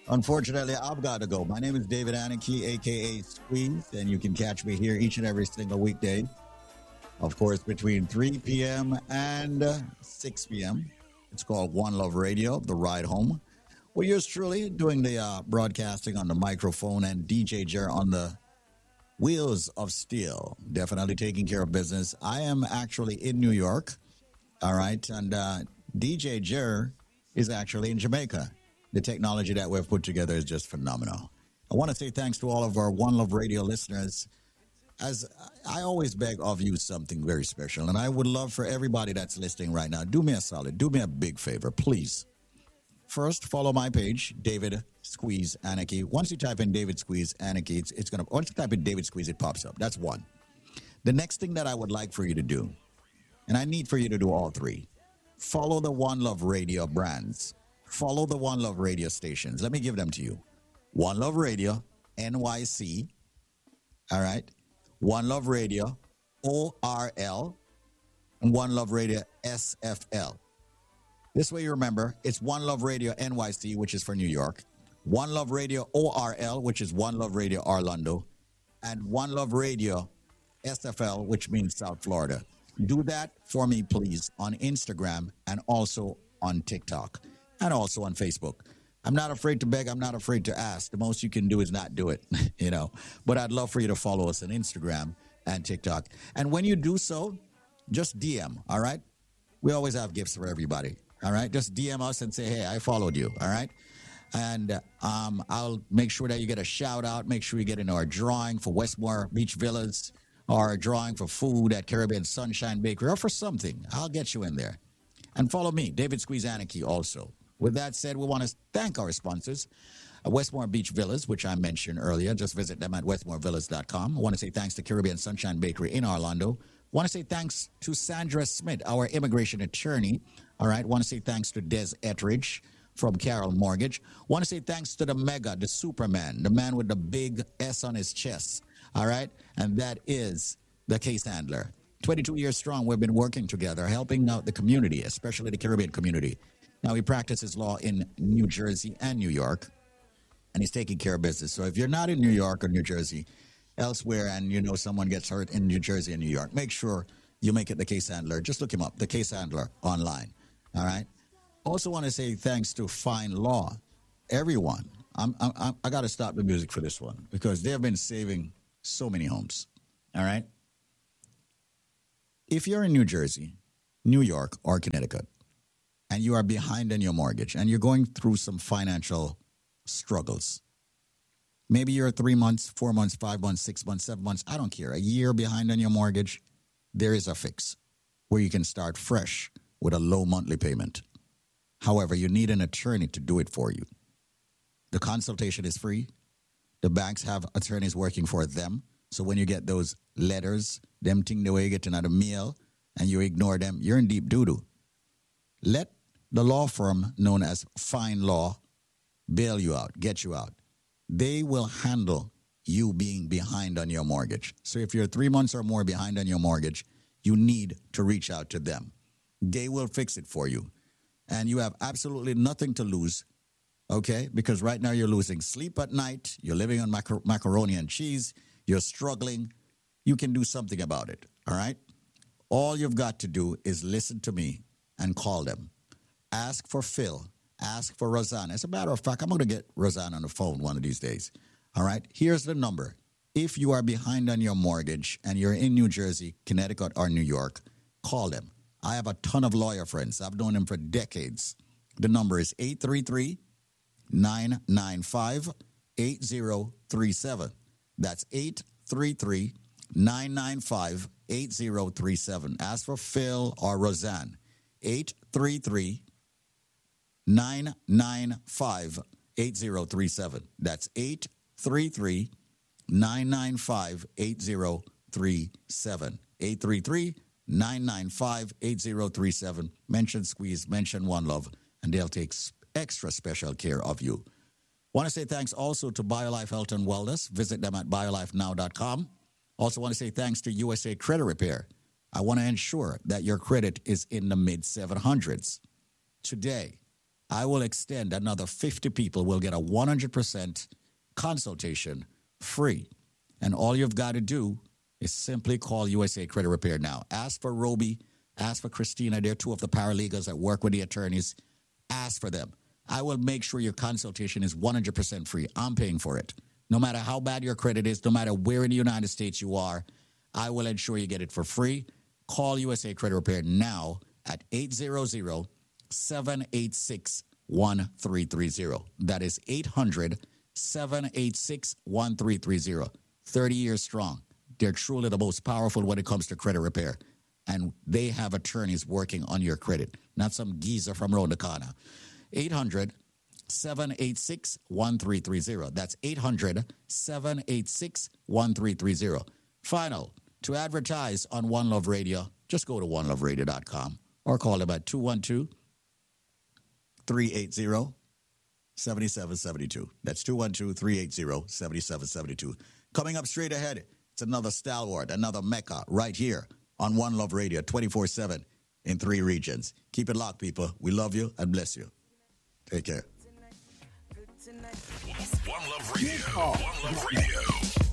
Unfortunately, I've got to go. My name is David Anarchy, aka Squeeze, and you can catch me here each and every single weekday. Of course, between 3 p.m. and 6 p.m. It's called One Love Radio, The Ride Home. Well, yours truly doing the broadcasting on the microphone and DJ Jer on the wheels of steel. Definitely taking care of business. I am actually in New York, all right, and DJ Jer is actually in Jamaica. The technology that we've put together is just phenomenal. I want to say thanks to all of our One Love Radio listeners. As I always beg of you something very special, and I would love for everybody that's listening right now, do me a solid, do me a big favor, please. First, follow my page, David Squeeze Anarchy. Once you type in David Squeeze Anarchy, it's gonna. Once you type in David Squeeze, it pops up. That's one. The next thing that I would like for you to do, and I need for you to do all three, follow the One Love Radio brands. Follow the One Love Radio stations. Let me give them to you. One Love Radio, NYC. All right. One Love Radio, ORL. And One Love Radio, SFL. This way you remember, it's One Love Radio, NYC, which is for New York. One Love Radio, ORL, which is One Love Radio, Orlando. And One Love Radio, SFL, which means South Florida. Do that for me, please, on Instagram and also on TikTok. And also on Facebook. I'm not afraid to beg. I'm not afraid to ask. The most you can do is not do it, you know. But I'd love for you to follow us on Instagram and TikTok. And when you do so, just DM, all right? We always have gifts for everybody, all right? Just DM us and say, hey, I followed you, all right? And I'll make sure that you get a shout out. Make sure you get in our drawing for Westmore Beach Villas or a drawing for food at Caribbean Sunshine Bakery or for something. I'll get you in there. And follow me, David Squeeze Anarchy, also. With that said, we want to thank our sponsors, Westmore Beach Villas, which I mentioned earlier. Just visit them at westmorevillas.com. I want to say thanks to Caribbean Sunshine Bakery in Orlando. I want to say thanks to Sandra Smith, our immigration attorney. All right. I want to say thanks to Des Ettridge from Carroll Mortgage. I want to say thanks to the mega, the Superman, the man with the big S on his chest. All right. And that is the case handler. 22 years strong, we've been working together, helping out the community, especially the Caribbean community. Now, he practices law in New Jersey and New York, and he's taking care of business. So if you're not in New York or New Jersey, elsewhere, and you know someone gets hurt in New Jersey and New York, make sure you make it the case handler. Just look him up, the case handler online. All right? Also want to say thanks to Fine Law. Everyone, I got to stop the music for this one because they have been saving so many homes. All right? If you're in New Jersey, New York, or Connecticut, and you are behind on your mortgage and you're going through some financial struggles. Maybe you're 3 months, 4 months, 5 months, 6 months, 7 months, I don't care. A year behind on your mortgage, there is a fix where you can start fresh with a low monthly payment. However, you need an attorney to do it for you. The consultation is free. The banks have attorneys working for them. So when you get those letters, them thing the way you get another mail, and you ignore them, you're in deep doo-doo. Let the law firm known as Fine Law bail you out, get you out. They will handle you being behind on your mortgage. So if you're 3 months or more behind on your mortgage, you need to reach out to them. They will fix it for you. And you have absolutely nothing to lose, okay? Because right now you're losing sleep at night, you're living on macaroni and cheese, you're struggling. You can do something about it, all right? All you've got to do is listen to me and call them. Ask for Phil. Ask for Roseanne. As a matter of fact, I'm going to get Roseanne on the phone one of these days. All right? Here's the number. If you are behind on your mortgage and you're in New Jersey, Connecticut, or New York, call them. I have a ton of lawyer friends. I've known them for decades. The number is 833-995-8037. That's 833-995-8037. Ask for Phil or Roseanne. 833-995-8037. That's 833-995-8037. 833-995-8037. Mention Squeeze, mention One Love, and they'll take extra special care of you. Want to say thanks also to BioLife Health and Wellness. Visit them at biolifenow.com. Also want to say thanks to USA Credit Repair. I want to ensure that your credit is in the mid-700s. Today, I will extend another 50 people will get a 100% consultation free. And all you've got to do is simply call USA Credit Repair now. Ask for Roby. Ask for Christina. They're two of the paralegals that work with the attorneys. Ask for them. I will make sure your consultation is 100% free. I'm paying for it. No matter how bad your credit is, no matter where in the United States you are, I will ensure you get it for free. Call USA Credit Repair now at 800-786-1330. That is 800-786-1330. 30 years strong. They're truly the most powerful when it comes to credit repair. And they have attorneys working on your credit, not some geezer from around the corner. 800-786-1330. That's 800-786-1330. Final, to advertise on One Love Radio, just go to oneloveradio.com or call them at 212-380-7772. That's 212-380-7772. Coming up straight ahead, it's another stalwart, another Mecca right here on One Love Radio, 24/7 in 3 regions. Keep it locked, people. We love you and bless you. Take care. One Love Radio. One Love Radio.